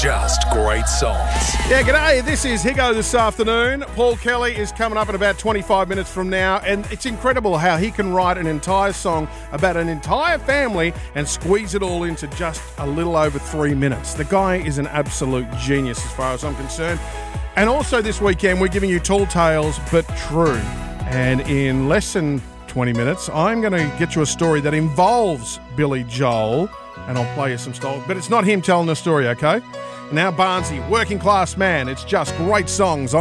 Just great songs. Yeah, g'day. This is Higo this afternoon. Paul Kelly is coming up in about 25 minutes from now, and it's incredible how he can write an entire song about an entire family and squeeze it all into just a little over 3 minutes. The guy is an absolute genius as far as I'm concerned. And also this weekend, we're giving you Tall Tales But True. And in less than 20 minutes, I'm going to get you a story that involves Billy Joel, and I'll play you some stuff. But it's not him telling the story, okay? Now Barnsey, Working Class Man. It's just great songs on